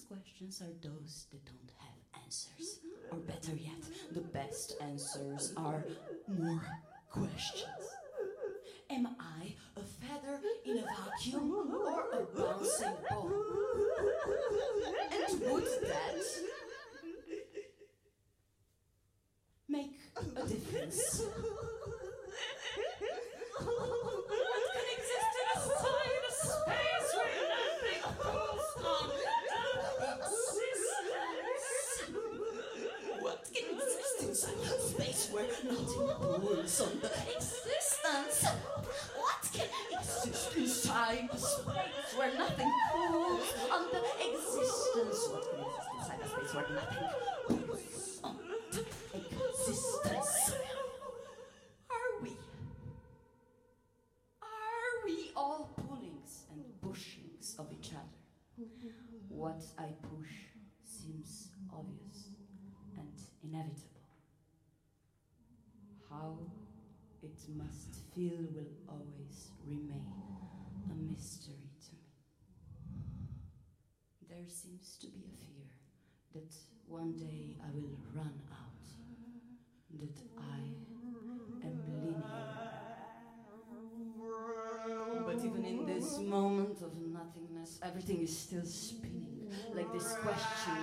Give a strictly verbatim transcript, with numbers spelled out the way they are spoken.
questions are those that don't have answers. Or better yet, the best answers are more questions. Am I a feather in a vacuum or a bouncing ball? And would that make a difference? What can exist in a side of space where nothing pulls on existence? What can exist inside of space where nothing pulls on the existence? What can exist inside the space where nothing pulls on the existence? What can exist inside a space where nothing pulls on the existence? Are we? Are we all pullings and pushings of each other? What I push seems obvious and inevitable. How it must feel will always remain a mystery to me. There seems to be a fear that one day I will run out, that I am linear. But even in this moment of nothingness, everything is still spinning, like this question